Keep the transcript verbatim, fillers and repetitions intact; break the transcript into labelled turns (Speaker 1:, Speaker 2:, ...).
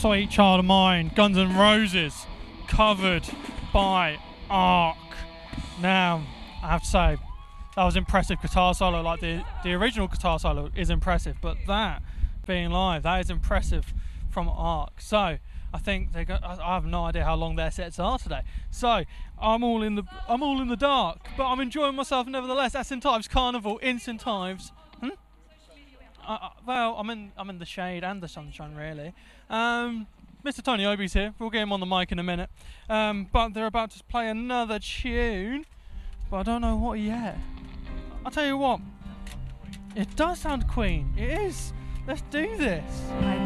Speaker 1: Sweet Child of Mine, Guns N' Roses, covered by Ark. Now, I have to say, that was impressive guitar solo. Like the, the original guitar solo is impressive, but that being live, that is impressive from Ark. So I think they got, I have no idea how long their sets are today. So I'm all in the I'm all in the dark, but I'm enjoying myself nevertheless. That's Saint Ives Carnival in Saint Ives. Hmm? Uh, well, I'm in I'm in the shade and the sunshine really. Um, Mister Tony Obi's here. We'll get him on the mic in a minute. Um, but they're about to play another tune, but I don't know what yet. I'll tell you what. It does sound Queen. It is. Let's do this.